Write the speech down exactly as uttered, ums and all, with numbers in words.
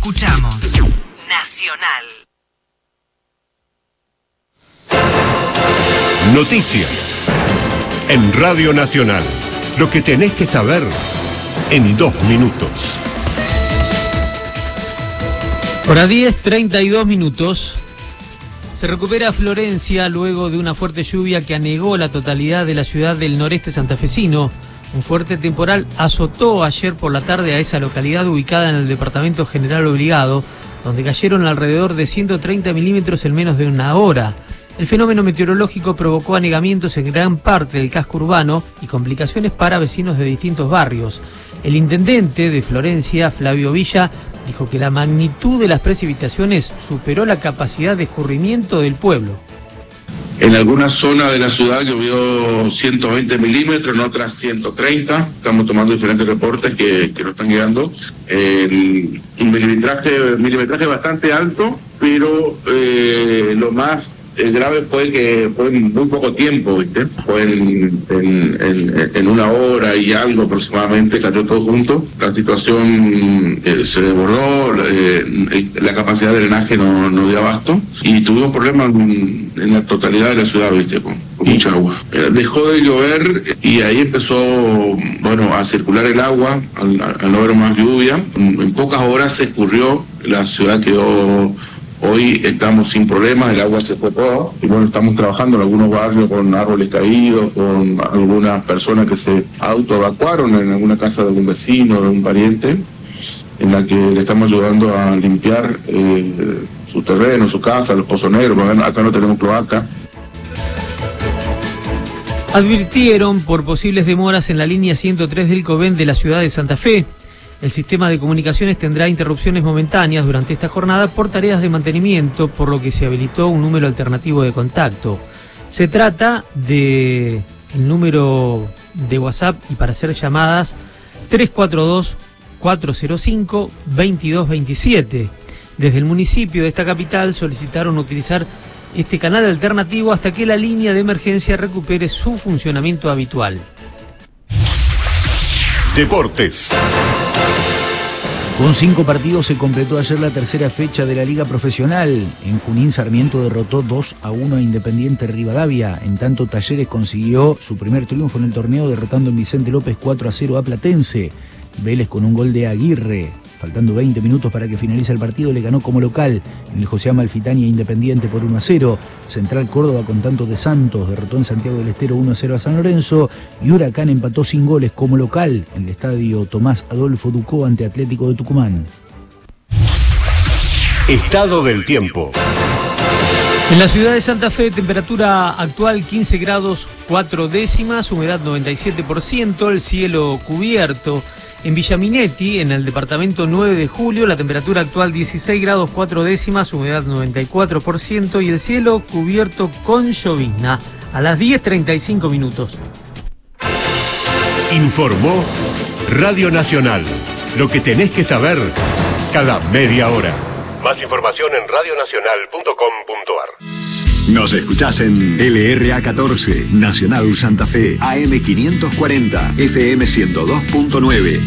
Escuchamos Nacional. Noticias en Radio Nacional. Lo que tenés que saber en dos minutos. Hora diez, treinta y dos minutos. Se recupera Florencia luego de una fuerte lluvia que anegó la totalidad de la ciudad del noreste santafesino. Un fuerte temporal azotó ayer por la tarde a esa localidad ubicada en el departamento General Obligado, donde cayeron alrededor de ciento treinta milímetros en menos de una hora. El fenómeno meteorológico provocó anegamientos en gran parte del casco urbano y complicaciones para vecinos de distintos barrios. El intendente de Florencia, Flavio Villa, dijo que la magnitud de las precipitaciones superó la capacidad de escurrimiento del pueblo. En algunas zonas de la ciudad llovió ciento veinte milímetros, en otras ciento treinta. Estamos tomando diferentes reportes que, que nos están llegando. El, un milimetraje, milimetraje bastante alto, pero eh, lo más eh, grave fue que fue en muy poco tiempo, ¿viste? Fue en, en, en, en una hora y algo aproximadamente, cayó todo junto. La situación eh, se desbordó, eh, la capacidad de drenaje no, no dio abasto y tuvimos problemas en, en la totalidad de la ciudad, ¿viste? Con, con mucha agua. Eh, dejó de llover y ahí empezó, bueno, a circular el agua al, al no haber más lluvia. En, en pocas horas se escurrió, la ciudad quedó... Hoy estamos sin problemas, el agua se fue todo y bueno, estamos trabajando en algunos barrios con árboles caídos, con algunas personas que se autoevacuaron en alguna casa de algún vecino, de un pariente, en la que le estamos ayudando a limpiar eh, su terreno, su casa, los pozos negros, porque acá no tenemos cloaca. Advirtieron por posibles demoras en la línea ciento tres del COVEN de la ciudad de Santa Fe. El sistema de comunicaciones tendrá interrupciones momentáneas durante esta jornada por tareas de mantenimiento, por lo que se habilitó un número alternativo de contacto. Se trata de el número de WhatsApp y para hacer llamadas tres cuatro dos, cuatro cero cinco, dos dos dos siete. Desde el municipio de esta capital solicitaron utilizar este canal alternativo hasta que la línea de emergencia recupere su funcionamiento habitual. Deportes. Con cinco partidos se completó ayer la tercera fecha de la Liga Profesional. En Junín, Sarmiento derrotó dos a uno a Independiente Rivadavia. En tanto, Talleres consiguió su primer triunfo en el torneo derrotando en Vicente López cuatro a cero a Platense. Vélez con un gol de Aguirre. Faltando veinte minutos para que finalice el partido, le ganó como local en el José Amalfitani a Independiente por uno a cero. Central Córdoba con tanto de Santos derrotó en Santiago del Estero uno a cero a San Lorenzo. Y Huracán empató sin goles como local en el estadio Tomás Adolfo Ducó ante Atlético de Tucumán. Estado del tiempo. En la ciudad de Santa Fe, temperatura actual quince grados cuatro décimas, humedad noventa y siete por ciento, el cielo cubierto. En Villaminetti, en el departamento nueve de julio, la temperatura actual dieciséis grados cuatro décimas, humedad noventa y cuatro por ciento y el cielo cubierto con llovizna. A las diez treinta y cinco minutos. Informó Radio Nacional. Lo que tenés que saber cada media hora. Más información en radio nacional punto com punto a r. Nos escuchás en L R A catorce, Nacional Santa Fe, A M quinientos cuarenta, F M ciento dos punto nueve.